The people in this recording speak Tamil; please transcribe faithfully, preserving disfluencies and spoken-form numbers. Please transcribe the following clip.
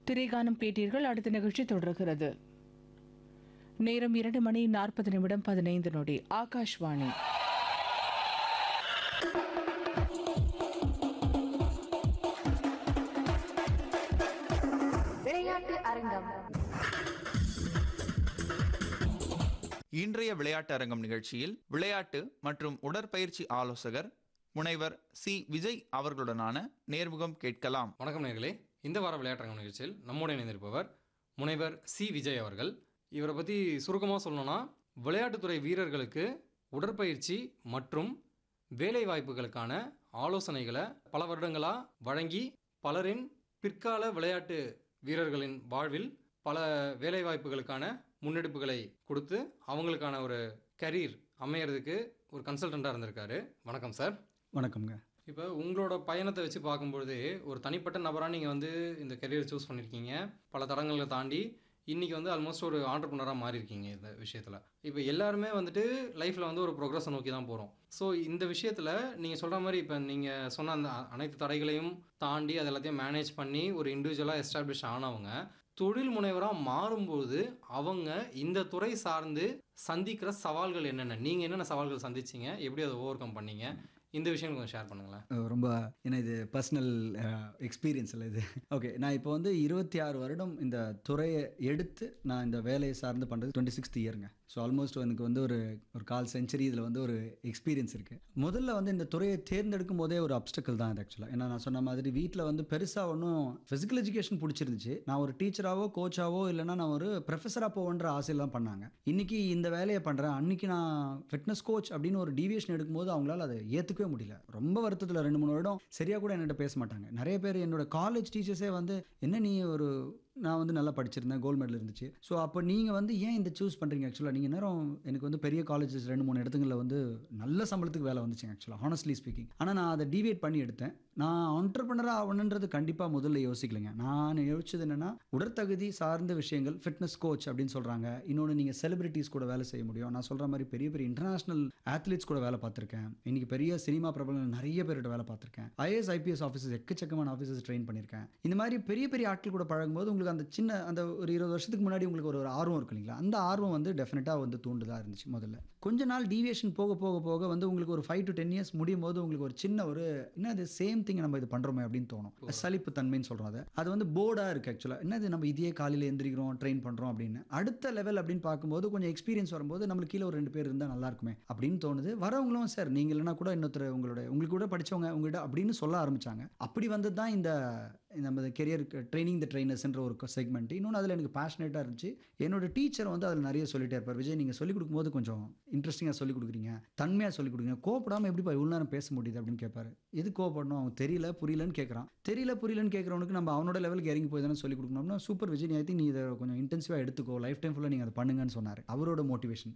திரைகானம் கேட்டீர்கள். அடுத்த நிகழ்ச்சி தொடர்கிறது. நேரம் இரண்டு மணி நாற்பது நிமிடம் பதினைந்து நொடி. ஆகாஷ்வாணி. விளையாட்டு அரங்கம். இன்றைய விளையாட்டு அரங்கம் நிகழ்ச்சியில் விளையாட்டு மற்றும் உடற்பயிற்சி ஆலோசகர் முனைவர் சி விஜய் அவர்களுடனான நேர்முகம் கேட்கலாம். வணக்கம் நேயர்களே. இந்த வார விளையாட்டரங்கம் நிகழ்ச்சியில் நம்முடைய இணைந்திருப்பவர் முனைவர் சி விஜய் அவர்கள். இவரை பற்றி சுருக்கமாக சொல்லணும்னா, விளையாட்டுத்துறை வீரர்களுக்கு உடற்பயிற்சி மற்றும் வேலை வாய்ப்புகளுக்கான ஆலோசனைகளை பல வருடங்களாக வழங்கி பலரின் பிற்கால விளையாட்டு வீரர்களின் வாழ்வில் பல வேலை வாய்ப்புகளுக்கான முன்னெடுப்புகளை கொடுத்து அவங்களுக்கான ஒரு கரியர் அமையறதுக்கு ஒரு கன்சல்டண்ட்டாக இருந்திருக்காரு. வணக்கம் சார். வணக்கம்ங்க. இப்போ உங்களோட பயணத்தை வச்சு பார்க்கும்பொழுது ஒரு தனிப்பட்ட நபராக நீங்கள் வந்து இந்த கரியர் சூஸ் பண்ணியிருக்கீங்க. பல தடங்களை தாண்டி இன்றைக்கி வந்து ஆல்மோஸ்ட் ஒரு ஆண்டர்ப்ரனராக மாறியிருக்கீங்க இந்த விஷயத்தில். இப்போ எல்லாருமே வந்துட்டு லைஃப்பில் வந்து ஒரு ப்ரோக்ரஸை நோக்கி தான் போகிறோம். ஸோ இந்த விஷயத்தில் நீங்கள் சொல்கிற மாதிரி இப்போ நீங்கள் சொன்ன அந்த அனைத்து தடைகளையும் தாண்டி அது எல்லாத்தையும் மேனேஜ் பண்ணி ஒரு இண்டிவிஜுவலாக எஸ்டாப்ளிஷ் ஆனவங்க தொழில் முனைவராக மாறும்போது அவங்க இந்த துறை சார்ந்து சந்திக்கிற சவால்கள் என்னென்ன, நீங்கள் என்னென்ன சவால்கள் சந்திச்சிங்க, எப்படி அதை ஓவர் கம் பண்ணீங்க, இந்த விஷயம் கொஞ்சம் ஷேர் பண்ணுங்களேன். ரொம்ப ஏன்னா இது பர்சனல் எக்ஸ்பீரியன்ஸ் இல்லை இது. ஓகே, நான் இப்போ வந்து இருபத்தி ஆறு வருடம் இந்த துறையை எடுத்து நான் இந்த வேலையை சார்ந்து பண்ணுறது டுவெண்ட்டி சிக்ஸ்த் இயருங்க. ஸோ ஆல்மோஸ்ட் எனக்கு வந்து ஒரு ஒரு கால் செஞ்சுரி இதில் வந்து ஒரு எக்ஸ்பீரியன்ஸ் இருக்குது. முதல்ல வந்து இந்த துறையை தேர்ந்தெடுக்கும் போதே ஒரு அப்டக்கல் தான் இது ஆக்சுவலாக. ஏன்னா நான் சொன்ன மாதிரி வீட்டில் வந்து பெருசாக ஒன்றும் ஃபிசிக்கல் எஜுகேஷன் பிடிச்சிருந்துச்சு. நான் ஒரு டீச்சராகவோ கோச்சாவோ இல்லைனா நான் ஒரு ப்ரொஃபஸராக போவேன்ற ஆசையெல்லாம் பண்ணாங்க. இன்றைக்கி இந்த வேலையை பண்ணுறேன், அன்றைக்கி நான் ஃபிட்னஸ் கோச் அப்படின்னு ஒரு டீவியேஷன் எடுக்கும்போது அவங்களால அதை ஏற்றுக்கவே முடியல. ரொம்ப வருத்தத்தில் ரெண்டு மூணு வருடம் சரியாக கூட என்கிட்ட பேச மாட்டாங்க. நிறைய பேர் என்னோட காலேஜ் டீச்சர்ஸே வந்து என்ன நீ ஒரு நான் வந்து நல்லா படிச்சிருந்தேன், கோல்டு மெடல் இருந்துச்சு. ஸோ அப்போ நீங்கள் வந்து ஏன் இந்த சூஸ் பண்ணுறீங்க? ஆக்சுவலாக நீங்கள் நேரம் எனக்கு வந்து பெரிய காலேஜஸ் ரெண்டு மூணு இடத்துங்களில் வந்து நல்ல சம்பளத்துக்கு வேலை வந்துச்சுங்க ஆக்சுவலாக, ஹானஸ்ட்லி ஸ்பீக்கிங். ஆனால் நான் அதை டீவியேட் பண்ணி எடுத்தேன். நான் ஆண்டர்ப்ரனராக ஆகணுன்றது கண்டிப்பாக முதல்ல யோசிக்கலைங்க. நான் யோசிச்சது என்னென்னா, உடற்தகுதி சார்ந்த விஷயங்கள் ஃபிட்னஸ் கோச் அப்படின்னு சொல்கிறாங்க. இன்னொன்று நீங்கள் செலிபிரிட்டிஸ் கூட வேலை செய்ய முடியும். நான் சொல்கிற மாதிரி பெரிய பெரிய இன்டர்நேஷனல் ஆத்லீட்ஸ் கூட வேலை பார்த்துருக்கேன். இன்றைக்கி பெரிய சினிமா பிரபலங்கள் நிறைய பேர்கிட்ட வேலை பார்த்துருக்கேன். ஐஏஎஸ் ஐபிஎஸ் ஆஃபீஸர்ஸ் எக்கச்சக்கமான ஆஃபீஸர்ஸ் ட்ரெயின் பண்ணியிருக்கேன். இந்த மாதிரி பெரிய பெரிய ஆட்கள் கூட பழகும்போது உங்களுக்கு அந்த சின்ன அந்த ஒரு இருபது வருஷத்துக்கு முன்னாடி உங்களுக்கு ஒரு ஆர்வம் இருக்கு இல்லைங்களா, அந்த ஆர்வம் வந்து டெஃபினட்டாக வந்து தூண்டுதலாக இருந்துச்சு. முதல்ல கொஞ்ச நாள் டீவியேஷன் போக போக போக வந்து உங்களுக்கு ஒரு ஃபைவ் டு டென் இயர்ஸ் முடியும் போது உங்களுக்கு ஒரு சின்ன ஒரு என்ன அது சேம் திங் நம்ம இது பண்ணுறோமே அப்படின்னு தோணும். சலிப்பு தன்மைன்னு சொல்கிறோம். அது அது வந்து போர்டாக இருக்குது ஆக்சுவலாக. என்னது நம்ம இதே காலையில் எந்திரிக்கிறோம், ட்ரெயின் பண்ணுறோம் அப்படின்னு. அடுத்த லெவல் அப்படின்னு பார்க்கும்போது கொஞ்சம் எக்ஸ்பீரியன்ஸ் வரும்போது நம்மளுக்கு கீழே ஒரு ரெண்டு பேர் இருந்தால் நல்லா இருக்குமே அப்படின்னு தோணுது. வரவங்களும் சார் நீங்கள் இல்லைனா கூட இன்னொருத்தர் உங்களோட உங்களுக்கு கூட படித்தவங்க உங்கள்கிட்ட அப்படின்னு சொல்ல ஆரம்பித்தாங்க. அப்படி வந்து தான் இந்த நம்ம கெரியர் ட்ரைனிங் த ட்ரைனர்ஸ்ன்ற ஒரு செக்மெண்ட். இன்னொன்று அதில் எனக்கு பேஷனேட்டாக இருந்துச்சு. என்னோட டீச்சர் வந்து அதில் நிறைய சொல்லிட்டே இருப்பார். விஜய் நீங்கள் சொல்லிக் கொடுக்கும்போது கொஞ்சம் இன்ட்ரெஸ்டிங்காக சொல்லிக் கொடுக்குறீங்க, தன்மையாக சொல்லிக் கொடுக்குறீங்க, கோப்படாமல் எப்படிப்பா இவ்வளோ நேரம் பேச முடியுது அப்படின்னு கேட்பாரு. எது கோவப்படணும், அவங்க தெரியல புரியலன்னு கேட்குறான். தெரியல புரியலன்னு கேட்குறவனுக்கு நம்ம அவனோட லெவலுக்கு இறங்கி போய் தானே சொல்லிக் கொடுக்கணும்னா, சூப்பர் விஜய், ஐ திங்க் நீ இதை கொஞ்சம் இன்டென்சிவாக எடுத்துக்கோ, லைஃப் டைம் ஃபுல்லாக நீங்கள் அதை பண்ணுங்கன்னு சொன்னார். அவரோட மோட்டிவேஷன்.